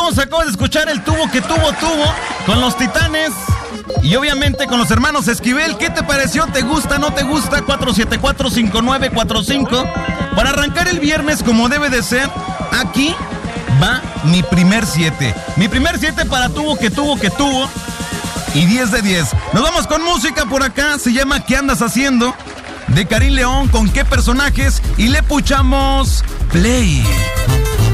regresamos. Acabo de escuchar el tubo que tuvo con los Titanes y obviamente con los hermanos Esquivel. ¿Qué te pareció? ¿Te gusta? ¿No te gusta? 474-5945. Para arrancar el viernes como debe de ser, aquí va mi primer 7. Mi primer 7 para tuvo que tuvo. Y 10 de 10. Nos vamos con música por acá. Se llama ¿Qué andas haciendo? De Karim León. ¿Con qué personajes? Y le puchamos play.